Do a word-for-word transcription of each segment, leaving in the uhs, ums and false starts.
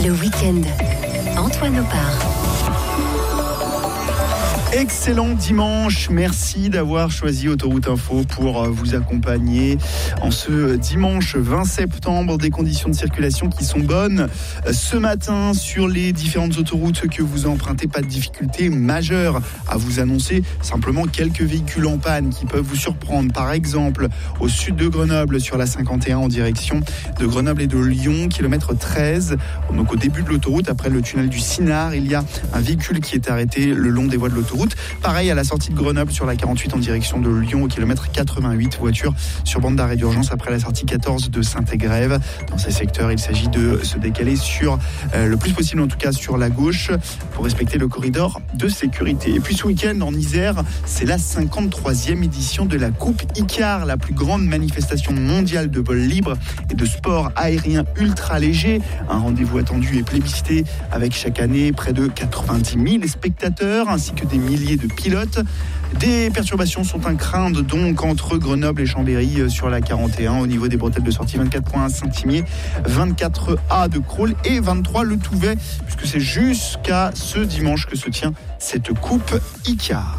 Le week-end, Antoine Opar. Excellent dimanche, merci d'avoir choisi Autoroute Info pour vous accompagner en ce dimanche vingt septembre. Des conditions de circulation qui sont bonnes ce matin sur les différentes autoroutes que vous empruntez. Pas de difficultés majeures à vous annoncer, simplement quelques véhicules en panne qui peuvent vous surprendre. Par exemple, au sud de Grenoble sur la cinquante et un en direction de Grenoble et de Lyon, kilomètre treize. Donc au début de l'autoroute, après le tunnel du Cinard, il y a un véhicule qui est arrêté le long des voies de l'autoroute. Pareil à la sortie de Grenoble sur la quarante-huit en direction de Lyon au kilomètre quatre-vingt-huit, voiture sur bande d'arrêt d'urgence après la sortie quatorze de Saint-Égrève. Dans ces secteurs, il s'agit de se décaler sur euh, le plus possible, en tout cas sur la gauche, pour respecter le corridor de sécurité. Et puis ce week-end en Isère, c'est la cinquante-troisième édition de la Coupe ICAR, la plus grande manifestation mondiale de vol libre et de sport aérien ultra léger. Un rendez-vous attendu et plébiscité avec chaque année près de quatre-vingt-dix mille spectateurs ainsi que des milliers de pilotes. Des perturbations sont à craindre donc entre Grenoble et Chambéry sur la quarante et un au niveau des bretelles de sortie. Vingt-quatre point un Saint-Imier, vingt-quatre A de Crolles et vingt-trois Le Touvet, puisque c'est jusqu'à ce dimanche que se tient cette Coupe ICAR.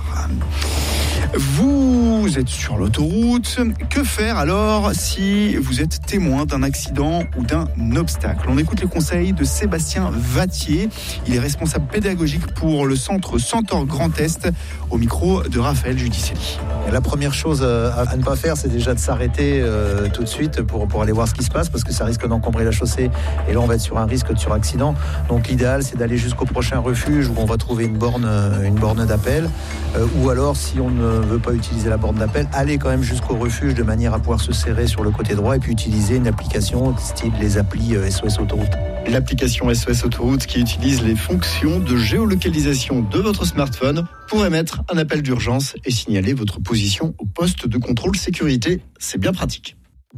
Vous êtes sur l'autoroute. Que faire alors si vous êtes témoin d'un accident ou d'un obstacle ? On écoute les conseils de Sébastien Vattier. Il est responsable pédagogique pour le centre Centaure Grand Est, au micro de Raphaël Judicelli. La première chose à ne pas faire, c'est déjà de s'arrêter euh, tout de suite pour, pour aller voir ce qui se passe, parce que ça risque d'encombrer la chaussée et là on va être sur un risque de suraccident. Donc l'idéal, c'est d'aller jusqu'au prochain refuge où on va trouver une borne, une borne d'appel, euh, ou alors si on ne veut pas utiliser la borne d'appel, aller quand même jusqu'au refuge de manière à pouvoir se serrer sur le côté droit et puis utiliser une application style les applis S O S Autoroute. L'application S O S Autoroute qui utilise les fonctions de géolocalisation de votre smartphone pour émettre un appel d'urgence et signaler votre position au poste de contrôle sécurité. C'est bien pratique.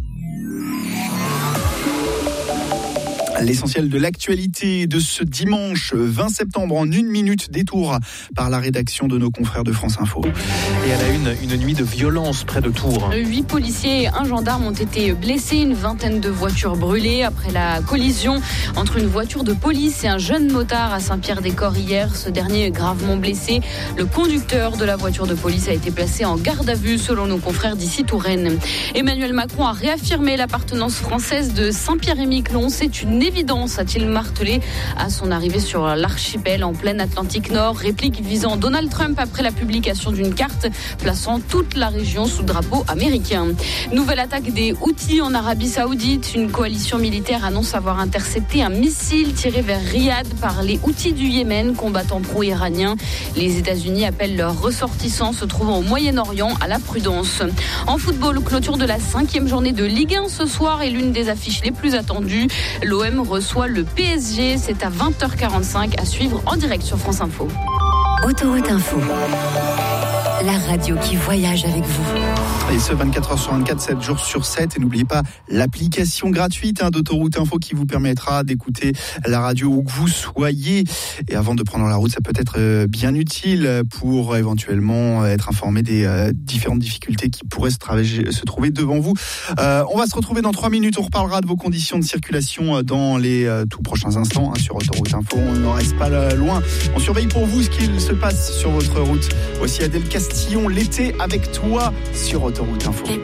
L'essentiel de l'actualité de ce dimanche vingt septembre en une minute, détour par la rédaction de nos confrères de France Info. Et à la une, une nuit de violence près de Tours. Huit policiers et un gendarme ont été blessés, une vingtaine de voitures brûlées après la collision entre une voiture de police et un jeune motard à Saint-Pierre-des-Corps hier. Ce dernier est gravement blessé. Le conducteur de la voiture de police a été placé en garde à vue selon nos confrères d'ici Touraine. Emmanuel Macron a réaffirmé l'appartenance française de Saint-Pierre-et-Miquelon. C'est une évidence, a-t-il martelé à son arrivée sur l'archipel en pleine Atlantique Nord. Réplique visant Donald Trump après la publication d'une carte plaçant toute la région sous drapeau américain. Nouvelle attaque des Houthis en Arabie Saoudite. Une coalition militaire annonce avoir intercepté un missile tiré vers Riyad par les Houthis du Yémen, combattants pro-iraniens. Les États-Unis appellent leurs ressortissants se trouvant au Moyen-Orient à la prudence. En football, clôture de la cinquième journée de Ligue un ce soir et l'une des affiches les plus attendues. L'O M reçoit le P S G, c'est à vingt heures quarante-cinq à suivre en direct sur France Info. Autoroute Info, la radio qui voyage avec vous. Et ce vingt-quatre heures sur vingt-quatre, sept jours sur sept. Et n'oubliez pas l'application gratuite hein, d'Autoroute Info qui vous permettra d'écouter la radio où que vous soyez. Et avant de prendre la route, ça peut être euh, bien utile pour éventuellement être informé des euh, différentes difficultés qui pourraient se, travailler, se trouver devant vous. Euh, on va se retrouver dans trois minutes. On reparlera de vos conditions de circulation dans les euh, tout prochains instants hein, sur Autoroute Info. On n'en reste pas là, loin. On surveille pour vous ce qu'il se passe sur votre route. Voici Adèle Castillon, l'été avec toi sur Autoroute Info.